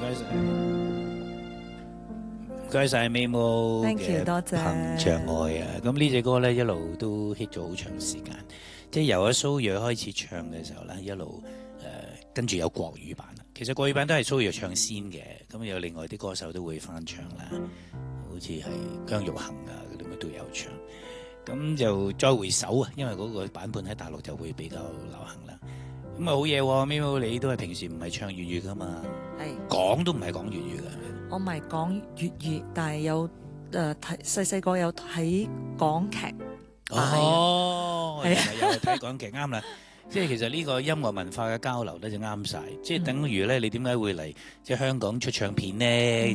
唔該晒 Memo Thank you， 嘅多謝憑着愛啊！咁呢隻歌咧一路都 hit 咗好長時間，即係由阿蘇芮開始唱嘅時候咧，一路跟住有國語版啦。其實國語版都係蘇芮唱先嘅，咁有另外啲歌手都會翻唱啦，好似係姜育恆啊嗰啲都有唱。咁就再回首啊，因為嗰個版本喺大陸就會比較流行啦。咁啊好嘢喎，Memo 你都係平時唔係唱粵語噶嘛？ 係講都唔係講粵語㗎。 我唔係講粵語，但係有睇細個有睇港劇。 哦， 係啊又係睇港劇啱啦。即係其實呢個音樂文化嘅交流咧就啱晒，即係等於咧你點解會嚟即係香港出唱片呢？